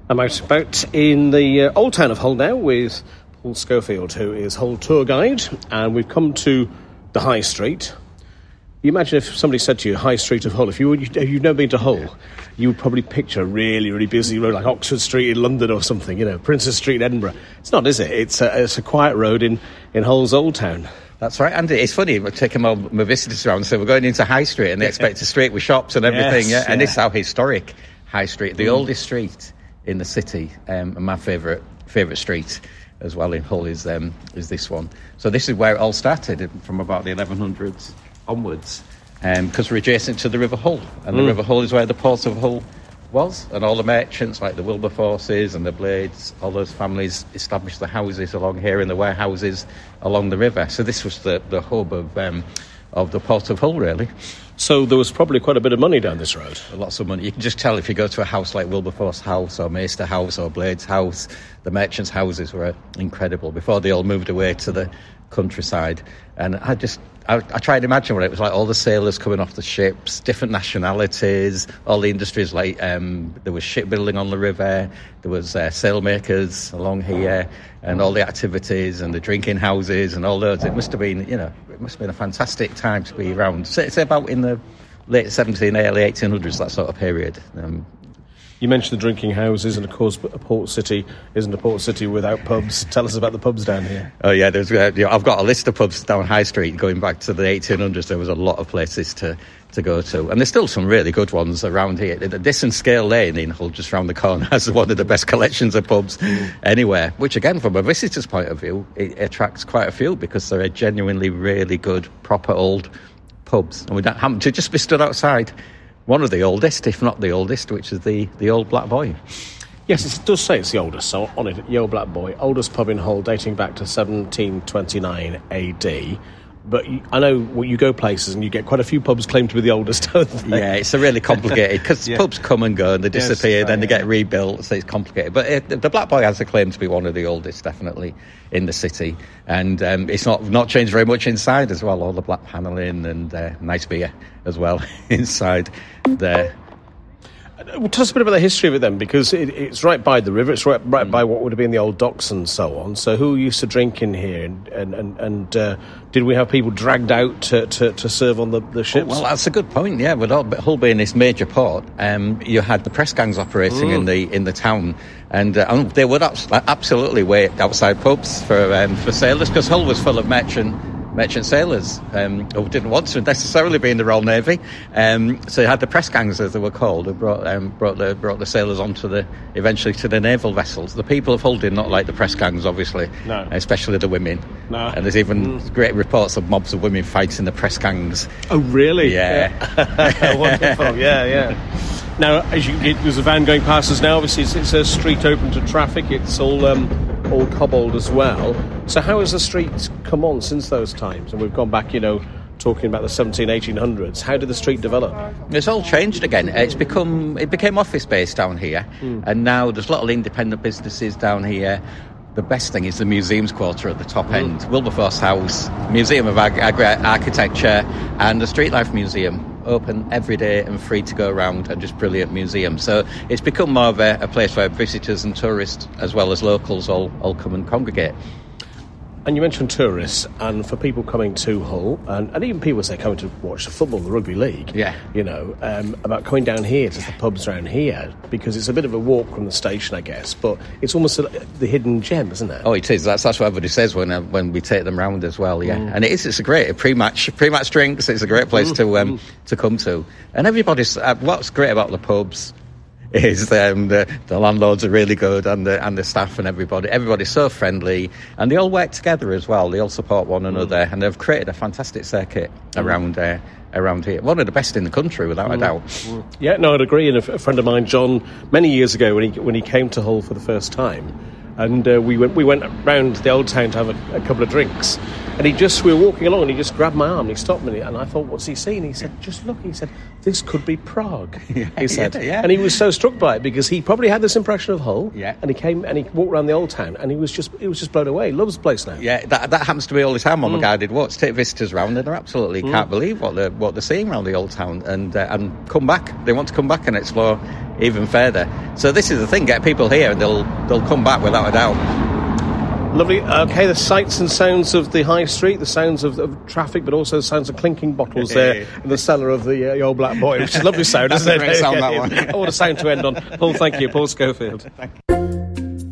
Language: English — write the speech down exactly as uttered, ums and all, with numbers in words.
I'm out about in the uh, old town of Hull now with Paul Schofield, who is Hull tour guide, and we've come to the High Street. You imagine if somebody said to you, High Street of Hull, if, you, if you've never been to Hull, you would probably picture a really, really busy road like Oxford Street in London or something, you know, Princess Street in Edinburgh. It's not, is it? It's a, it's a quiet road in, in Hull's old town. That's right, Andy. It's funny, we're taking my, my visitors around, so we're going into High Street, and they expect a street with shops and everything, yes, yeah? And yeah. This is how historic High Street, the mm. oldest street in the city, um, and my favourite favourite street as well in Hull is um, is this one. So this is where it all started, from about the eleven hundreds onwards, because um, we're adjacent to the River Hull, and mm. the River Hull is where the port of Hull was, and all the merchants like the Wilberforces and the Blades, all those families established the houses along here and the warehouses along the river. So this was the, the hub of um, of the port of Hull, really. So there was probably quite a bit of money down this road. Lots of money. You can just tell if you go to a house like Wilberforce House or Maister House or Blades House, the merchants' houses were incredible before they all moved away to the countryside. And I just, I, I try to imagine what it was like, all the sailors coming off the ships, different nationalities, all the industries, like um, there was shipbuilding on the river, there was uh, sailmakers along here, and all the activities and the drinking houses and all those. It must have been, you know, it must have been a fantastic time to be around. So it's about in the late seventeen, early eighteen hundreds, that sort of period. Um, You mentioned the drinking houses, and of course a port city isn't a port city without pubs. Tell us about the pubs down here. Oh yeah, there's, uh, you know, I've got a list of pubs down High Street going back to the eighteen hundreds. There was a lot of places to, to go to, and there's still some really good ones around here. The Disson Scale Lane in Hull, just round the corner, has one of the best collections of pubs anywhere, which again, from a visitor's point of view, it attracts quite a few because they're genuinely really good, proper old pubs. And we don't happen to just be stood outside one of the oldest, if not the oldest, which is the, the Old Black Boy. Yes, it does say it's the oldest, so on it, the Old Black Boy, oldest pub in Hull, dating back to seventeen twenty-nine A D. But you, I know well, you go places and you get quite a few pubs claimed to be the oldest, don't they? Yeah, it's a really complicated, because yeah. pubs come and go and they disappear, yes, then they yeah. get rebuilt, so it's complicated. But it, the Black Boy has a claim to be one of the oldest, definitely, in the city. And um, it's not not changed very much inside as well, all the black panelling and uh, nice beer as well inside there. Well, tell us a bit about the history of it then, because it, it's right by the river, it's right, right mm. by what would have been the old docks and so on. So who used to drink in here, and and, and, and uh, did we have people dragged out to, to, to serve on the, the ships? Oh, well, that's a good point, yeah. With all, Hull being this major port, um, you had the press gangs operating mm. in the in the town, and, uh, and they would abs- absolutely wait outside pubs for um, for sailors, because Hull was full of merchant merchant sailors um, who didn't want to necessarily be in the Royal Navy. Um, so you had the press gangs, as they were called, who brought, um, brought, the, brought the sailors onto the, eventually to the naval vessels. The people of Hull did not like the press gangs, obviously, no. especially the women. No. And there's even mm. great reports of mobs of women fighting the press gangs. Oh, really? Yeah. yeah. Wonderful, yeah, yeah. Now, as you, it, there's a van going past us now. Obviously, it's, it's a street open to traffic. It's all um, all cobbled as well. So how has the street come on since those times? And we've gone back, you know, talking about the seventeen, eighteen hundreds. How did the street develop? It's all changed again. It's become it became office based down here, mm. and now there's a lot of independent businesses down here. The best thing is the museums quarter at the top mm. end. Wilberforce House, Museum of Ag- Ag- Architecture, and the Street Life Museum. Open every day and free to go around, and just brilliant museum. So it's become more of a, a place where visitors and tourists, as well as locals, all, all come and congregate. And you mentioned tourists, and for people coming to Hull, and, and even people say coming to watch the football, the rugby league, yeah, you know, um, about coming down here to the pubs around here, because it's a bit of a walk from the station, I guess, but it's almost a, the hidden gem, isn't it? Oh, it is. That's that's what everybody says when uh, when we take them round as well, yeah. Mm. And it is. It's a great pre-match pre-match drinks. It's a great place mm. to um, mm. to come to, and everybody's. Uh, what's great about the pubs is um, the, the landlords are really good, and the and the staff and everybody. Everybody's so friendly, and they all work together as well. They all support one another, mm. and they've created a fantastic circuit mm. around uh, around here. One of the best in the country, without mm. a doubt. Mm. Yeah, no, I'd agree. And a, a friend of mine, John, many years ago, when he when he came to Hull for the first time, and uh, we went we went round the old town to have a, a couple of drinks. And he just, we were walking along and he just grabbed my arm and he stopped me and I thought, what's he seen? He said, just look, he said, this could be Prague, yeah, he said. Yeah, yeah. And he was so struck by it because he probably had this impression of Hull. Yeah. And he came and he walked around the old town and he was just he was just blown away. He loves the place now. Yeah, that that happens to me all the time on Mm. my guided walks. Take visitors round and they absolutely mm. can't believe what they're, what they're seeing around the old town and, uh, and come back. They want to come back and explore even further. So this is the thing, get people here and they'll, they'll come back without a doubt. Lovely. Okay, the sights and sounds of the high street, the sounds of, of traffic, but also the sounds of clinking bottles there in the cellar of the, uh, the Old Black Boy, which is a lovely sound, That's isn't a it? great sound, that one. What a sound to end on. Paul, thank you. Paul Schofield. Thank you.